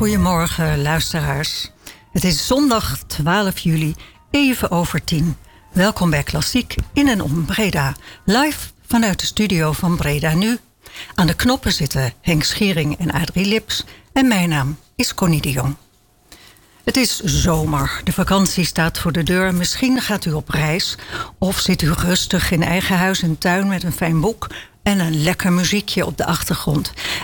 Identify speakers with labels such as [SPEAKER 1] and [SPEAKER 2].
[SPEAKER 1] goedemorgen luisteraars. Het is zondag 12 juli, even over 10. Welkom bij Klassiek in en om Breda. Live vanuit de studio van Breda Nu. Aan de knoppen zitten Henk Schiering en Adrie Lips. En mijn naam is Connie de Jong. Het is zomer. De vakantie staat voor de deur. Misschien gaat u op reis. Of zit u rustig in eigen huis en tuin met een fijn boek en een lekker muziekje op de achtergrond.